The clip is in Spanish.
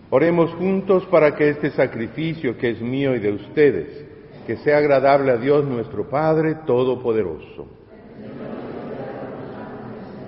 Oremos juntos para que este sacrificio que es mío y de ustedes, que sea agradable a Dios nuestro Padre Todopoderoso.